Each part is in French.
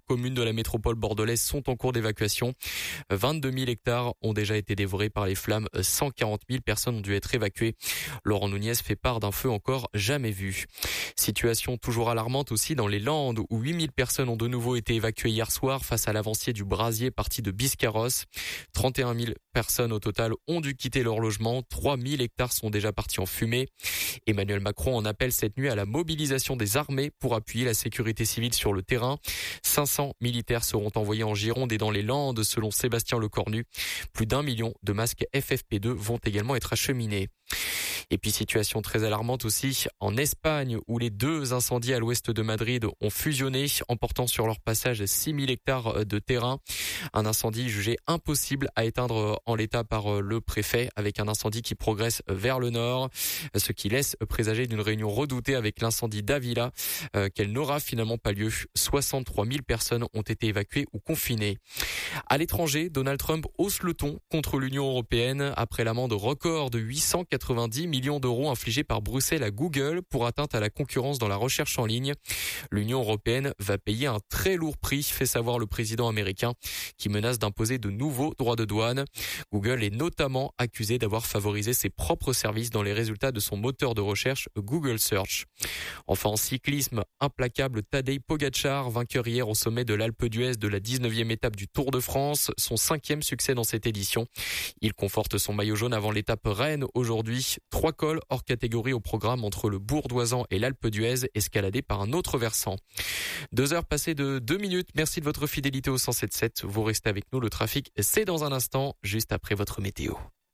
communes de la métropole bordelaise sont en cours d'évacuation. 22 000 hectares ont déjà été dévorés par les flammes. 140 000 personnes ont dû être évacuées. Laurent Nunez fait part d'un feu encore jamais vu. Situation toujours alarmante aussi dans les Landes où 8 000 personnes ont de nouveau été évacuées hier soir face à l'avancier du brasier parti de Biscarrosse. 31 000 personnes au total ont dû quitter leur logement. 3 000 hectares sont déjà partis en fumée. Emmanuel Macron en appelle cette nuit à la mobilisation des armées pour appuyer la sécurité civile sur le terrain. 500 militaires seront envoyés en Gironde et dans les Landes selon Sébastien Lecornu. Plus d'1 million de masques FFP2 vont également être acheminés. Et puis situation très alarmante aussi en Espagne où les 2 incendies à l'ouest de Madrid ont fusionné, emportant sur leur passage 6 000 hectares de terrain. Un incendie jugé impossible à éteindre en l'état par le préfet avec un incendie qui progresse vers le nord, ce qui laisse présager d'une réunion redoutée avec l'incendie d'Avila qu'elle n'aura finalement pas lieu. 63 000 personnes ont été évacuées ou confinées. À l'étranger, Donald Trump hausse le ton contre l'Union européenne après l'amende record de 890 millions d'euros infligée par Bruxelles à Google pour atteinte à la concurrence dans la recherche en ligne. L'Union européenne va payer un très lourd prix, fait savoir le président américain, qui menace d'imposer de nouveaux droits de douane. Google est notamment accusé d'avoir favorisé ses propres services dans les résultats de son moteur de recherche Google Search. Enfin, en cyclisme, implacable Tadej Pogačar, vainqueur hier au sommet de l'Alpe d'Huez de la 19e étape du Tour de France, son 5e succès dans cette édition. Il conforte son maillot jaune avant l'étape Rennes aujourd'hui. 3 cols hors catégorie au programme entre le Bourg-d'Oisans et l'Alpe d'Huez, escaladés par un autre versant. 2 heures passées de 2 minutes. Merci de votre fidélité au 107.7. Vous restez avec nous. Le trafic, c'est dans un instant, juste après votre météo.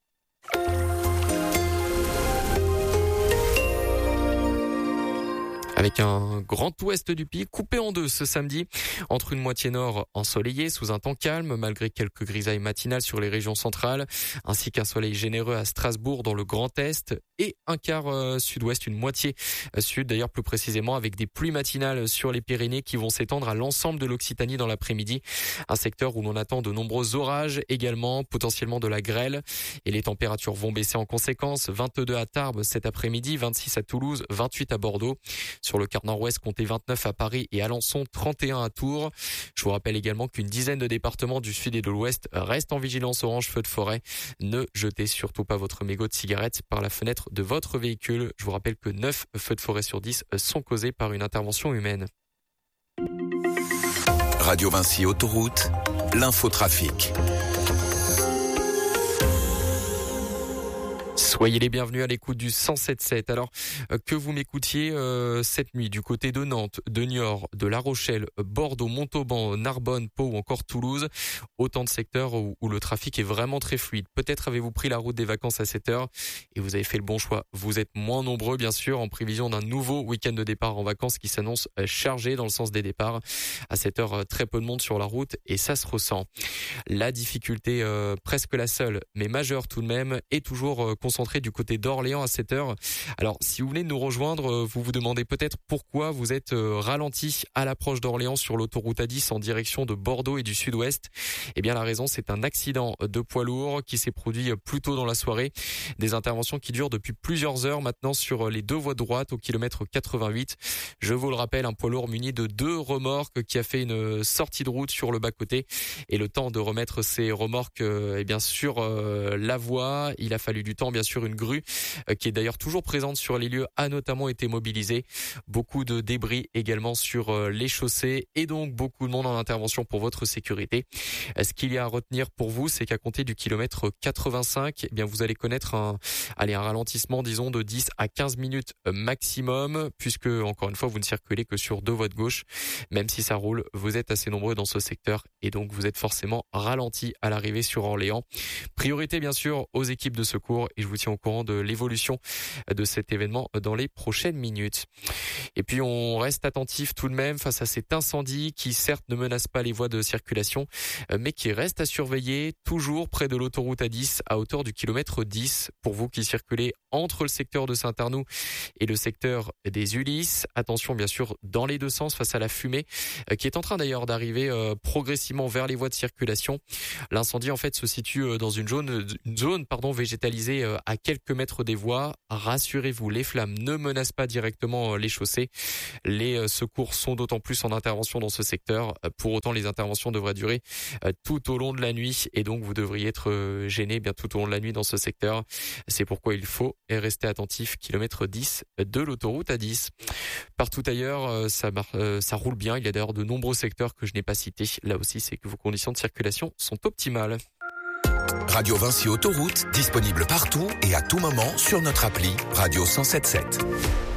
Avec un grand ouest du pays coupé en deux ce samedi, entre une moitié nord ensoleillée sous un temps calme malgré quelques grisailles matinales sur les régions centrales, ainsi qu'un soleil généreux à Strasbourg dans le Grand Est et un quart sud-ouest, une moitié sud d'ailleurs plus précisément, avec des pluies matinales sur les Pyrénées qui vont s'étendre à l'ensemble de l'Occitanie dans l'après-midi, un secteur où l'on attend de nombreux orages également, potentiellement de la grêle, et les températures vont baisser en conséquence. 22 à Tarbes cet après-midi, 26 à Toulouse, 28 à Bordeaux. Sur le quart nord-ouest, comptez 29 à Paris et Alençon, 31 à Tours. Je vous rappelle également qu'une dizaine de départements du sud et de l'ouest restent en vigilance orange feu de forêt. Ne jetez surtout pas votre mégot de cigarette par la fenêtre de votre véhicule. Je vous rappelle que 9 feux de forêt sur 10 sont causés par une intervention humaine. Radio Vinci Autoroute, l'infotrafic. Soyez les bienvenus à l'écoute du 107.7. Alors que vous m'écoutiez cette nuit du côté de Nantes, de Niort, de La Rochelle, Bordeaux, Montauban, Narbonne, Pau ou encore Toulouse, autant de secteurs où le trafic est vraiment très fluide. Peut-être avez-vous pris la route des vacances à cette heure et vous avez fait le bon choix. Vous êtes moins nombreux bien sûr en prévision d'un nouveau week-end de départ en vacances qui s'annonce chargé dans le sens des départs. À cette heure, très peu de monde sur la route et ça se ressent. La difficulté, presque la seule, mais majeure tout de même, est toujours concentrée du côté d'Orléans à cette heure. Alors, si vous venez de nous rejoindre, vous vous demandez peut-être pourquoi vous êtes ralenti à l'approche d'Orléans sur l'autoroute A10 en direction de Bordeaux et du sud-ouest. Eh bien, la raison, c'est un accident de poids lourd qui s'est produit plus tôt dans la soirée. Des interventions qui durent depuis plusieurs heures maintenant sur les 2 voies droites au kilomètre 88. Je vous le rappelle, un poids lourd muni de 2 remorques qui a fait une sortie de route sur le bas-côté. Et le temps de remettre ces remorques sur la voie, il a fallu du temps, bien sûr. Une grue qui est d'ailleurs toujours présente sur les lieux a notamment été mobilisée. Beaucoup de débris également sur les chaussées et donc beaucoup de monde en intervention pour votre sécurité. Ce qu'il y a à retenir pour vous, c'est qu'à compter du kilomètre 85, eh bien vous allez connaître un ralentissement disons de 10 à 15 minutes maximum puisque encore une fois vous ne circulez que sur 2 voies de gauche. Même si ça roule, vous êtes assez nombreux dans ce secteur et donc vous êtes forcément ralenti à l'arrivée sur Orléans. Priorité bien sûr aux équipes de secours et je vous tiens au courant de l'évolution de cet événement dans les prochaines minutes. Et puis on reste attentif tout de même face à cet incendie qui certes ne menace pas les voies de circulation mais qui reste à surveiller toujours près de l'autoroute A10 à hauteur du kilomètre 10 pour vous qui circulez entre le secteur de Saint-Arnoux et le secteur des Ulysses. Attention bien sûr dans les deux sens face à la fumée qui est en train d'ailleurs d'arriver progressivement vers les voies de circulation. L'incendie en fait se situe dans une zone végétalisée à quelques mètres des voies. Rassurez-vous, les flammes ne menacent pas directement les chaussées. Les secours sont d'autant plus en intervention dans ce secteur. Pour autant, les interventions devraient durer tout au long de la nuit et donc vous devriez être gêné bien tout au long de la nuit dans ce secteur. C'est pourquoi il faut rester attentif. Kilomètre 10 de l'autoroute A10. Partout ailleurs, ça roule bien. Il y a d'ailleurs de nombreux secteurs que je n'ai pas cités. Là aussi, c'est que vos conditions de circulation sont optimales. Radio Vinci Autoroute, disponible partout et à tout moment sur notre appli Radio 107.7.